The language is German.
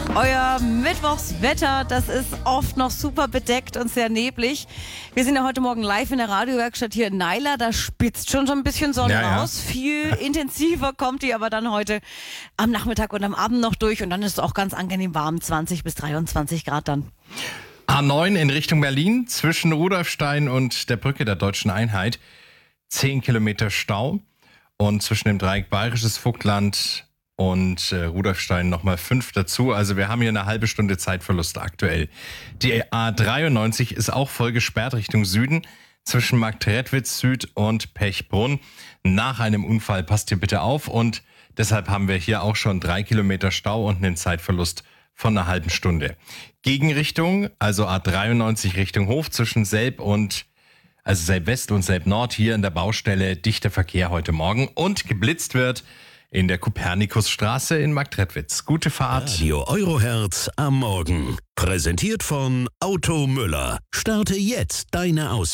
Euer Mittwochswetter, das ist oft noch super bedeckt und sehr neblig. Wir sind ja heute Morgen live in der Radiowerkstatt hier in Naila. Da spitzt schon so ein bisschen Sonne raus. Viel intensiver kommt die aber dann heute am Nachmittag und am Abend noch durch. Und dann ist es auch ganz angenehm warm, 20 bis 23 Grad dann. A9 in Richtung Berlin, zwischen Rudolfstein und der Brücke der Deutschen Einheit. 10 Kilometer Stau. Und zwischen dem Dreieck Bayerisches Vogtland und Rudolfstein nochmal 5 dazu. Also wir haben hier eine halbe Stunde Zeitverlust aktuell. Die A93 ist auch voll gesperrt Richtung Süden, zwischen Marktredwitz Süd und Pechbrunn. Nach einem Unfall passt hier bitte auf. Und deshalb haben wir hier auch schon 3 Kilometer Stau und einen Zeitverlust von einer halben Stunde. Gegenrichtung, also A93 Richtung Hof, zwischen Selb West und Selb Nord, hier in der Baustelle dichter Verkehr heute Morgen. Und geblitzt wird in der Kopernikusstraße in Marktredwitz. Gute Fahrt. Radio Eurohertz am Morgen. Präsentiert von Auto Müller. Starte jetzt deine Ausbildung.